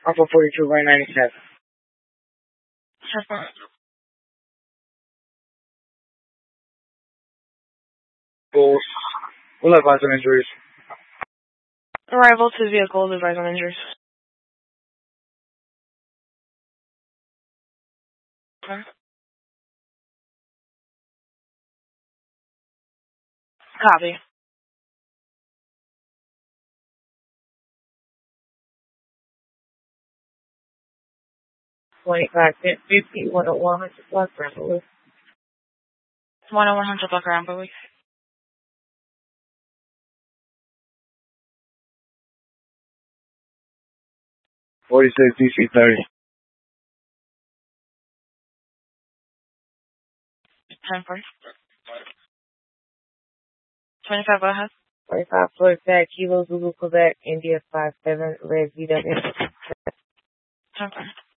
Alpha 42 by 97. Confirm. Bulls. We'll advise on injuries. Arrival to vehicle, advise on injuries. Okay. Copy. $25, $50, 101, plus rental. 10100 block around per week. DC 30. 10-4. 25, go ahead. 45 Floyd Pack, Kilo Zulu Quebec, India 57, Red VW. 10-4.